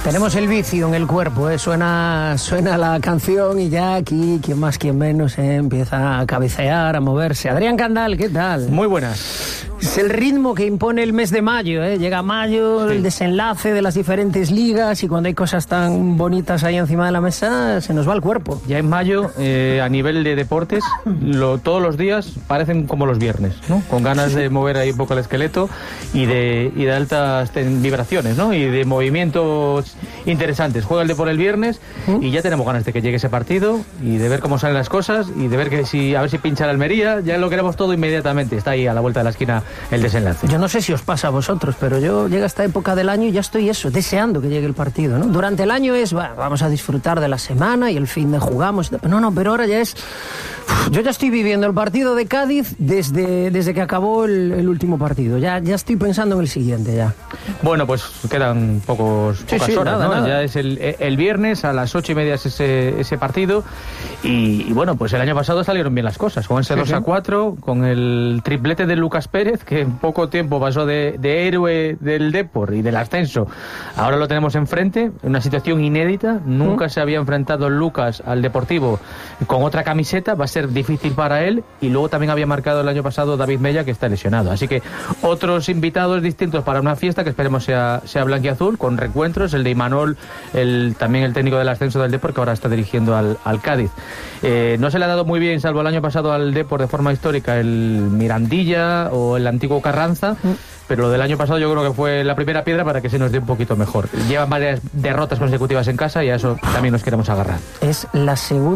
Tenemos el vicio en el cuerpo, suena la canción y ya aquí, quien más, quien menos, empieza a cabecear, a moverse. Adrián Candal, ¿qué tal? Muy buenas. Es el ritmo que impone el mes de mayo, Llega mayo, sí. El desenlace de las diferentes ligas y cuando hay cosas tan bonitas ahí encima de la mesa, se nos va el cuerpo. Ya en mayo, a nivel de deportes, todos los días parecen como los viernes, ¿no? Con ganas de mover ahí un poco el esqueleto y de altas vibraciones, ¿no? Y de movimientos interesantes. Juega el Depor el viernes y ya tenemos ganas de que llegue ese partido y de ver cómo salen las cosas y de ver a ver si pincha la Almería. Ya lo queremos todo inmediatamente. Está ahí a la vuelta de la esquina el desenlace. Yo no sé si os pasa a vosotros, pero yo llega esta época del año y ya estoy deseando que llegue el partido, ¿no? Durante el año vamos a disfrutar de la semana y el fin de jugamos. No, pero ahora ya es... Yo ya estoy viviendo el partido de Cádiz desde que acabó el último partido. Ya estoy pensando en el siguiente ya. Bueno, pues quedan pocas horas, ¿no? Nada. Ya es el viernes a las 8:30 es ese partido y bueno, pues el año pasado salieron bien las cosas, con ese 2-4, con el triplete de Lucas Pérez, que en poco tiempo pasó de héroe del Depor y del ascenso. Ahora lo tenemos enfrente, una situación inédita. Nunca se había enfrentado Lucas al Deportivo con otra camiseta, va a ser difícil para él, y luego también había marcado el año pasado David Mella, que está lesionado. Así que otros invitados distintos para una fiesta que esperemos sea blanquiazul, con reencuentros, el de Imanol, también el técnico del ascenso del Depor, que ahora está dirigiendo al Cádiz. No se le ha dado muy bien, salvo el año pasado al Depor de forma histórica, el Mirandilla o el antiguo Carranza, pero lo del año pasado yo creo que fue la primera piedra para que se nos dé un poquito mejor. Llevan varias derrotas consecutivas en casa y a eso también nos queremos agarrar. Es la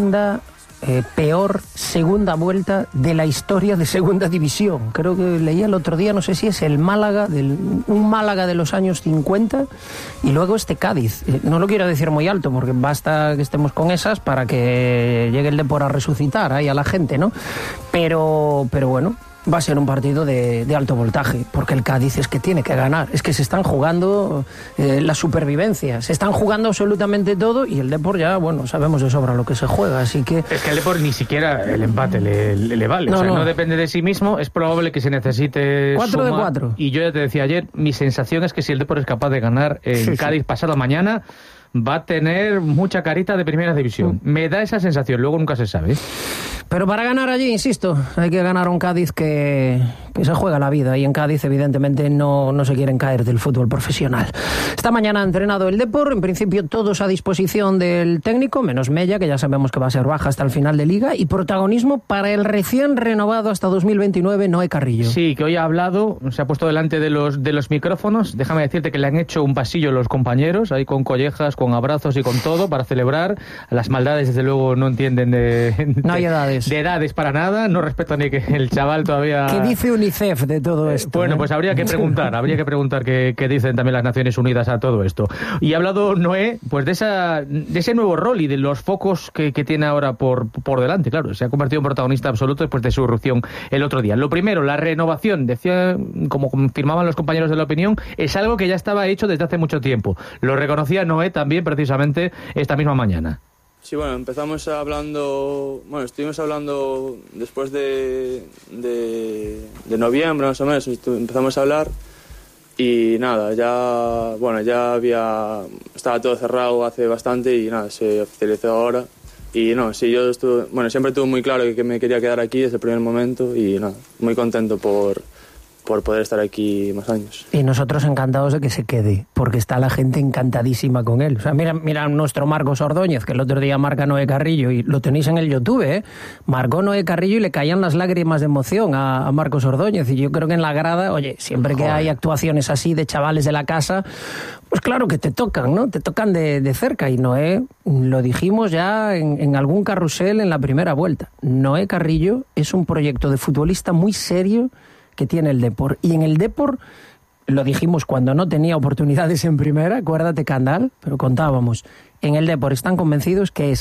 peor segunda vuelta de la historia de segunda división. Creo que leía el otro día, no sé si es el Málaga, un Málaga de los años 50 y luego este Cádiz. No lo quiero decir muy alto porque basta que estemos con esas para que llegue el Depor a resucitar ahí a la gente, ¿no? Pero bueno, va a ser un partido de alto voltaje, porque el Cádiz es que tiene que ganar. Es que se están jugando la supervivencia, se están jugando absolutamente todo y el Depor ya, bueno, sabemos de sobra lo que se juega, así que... Es que el Depor ni siquiera el empate le vale, no depende de sí mismo, es probable que se necesite 4 de 4. Y yo ya te decía ayer, mi sensación es que si el Depor es capaz de ganar en Cádiz pasado mañana, va a tener mucha carita de primera división. Me da esa sensación, luego nunca se sabe. Pero para ganar allí, insisto, hay que ganar a un Cádiz que se juega la vida, y en Cádiz evidentemente no se quieren caer del fútbol profesional. Esta mañana ha entrenado el Depor, en principio todos a disposición del técnico, menos Mella, que ya sabemos que va a ser baja hasta el final de Liga, y protagonismo para el recién renovado hasta 2029 Noé Carrillo. Sí, que hoy ha hablado, se ha puesto delante de los micrófonos. Déjame decirte que le han hecho un pasillo los compañeros, ahí con collejas, con abrazos y con todo, para celebrar. Las maldades, desde luego, no entienden no hay edades. De edades para nada, no respetan ni que el chaval todavía... ¿Qué dice UNICEF de todo esto? Bueno, pues habría que preguntar qué dicen también las Naciones Unidas a todo esto. Y ha hablado Noé, pues de ese nuevo rol y de los focos que tiene ahora por delante. Claro, se ha convertido en protagonista absoluto después de su irrupción el otro día. Lo primero, la renovación, decía, como confirmaban los compañeros de La Opinión, es algo que ya estaba hecho desde hace mucho tiempo. Lo reconocía Noé también precisamente esta misma mañana. Sí, bueno, estuvimos hablando después de noviembre más o menos, empezamos a hablar y nada, estaba todo cerrado hace bastante y nada, se oficializó ahora. Y no, sí, siempre tuve muy claro que me quería quedar aquí desde el primer momento y nada, muy contento por poder estar aquí más años. Y nosotros encantados de que se quede, porque está la gente encantadísima con él. O sea, mira nuestro Marcos Ordóñez, que el otro día marca Noé Carrillo, y lo tenéis en el YouTube, marcó Noé Carrillo y le caían las lágrimas de emoción a Marcos Ordóñez. Y yo creo que en la grada, oye, siempre que hay actuaciones así de chavales de la casa, pues claro que te tocan, ¿no? Te tocan de cerca. Y Noé, lo dijimos ya en algún carrusel en la primera vuelta, Noé Carrillo es un proyecto de futbolista muy serio que tiene el Depor. Y en el Depor, lo dijimos cuando no tenía oportunidades en primera, acuérdate, Candal, pero contábamos, en el Depor están convencidos que es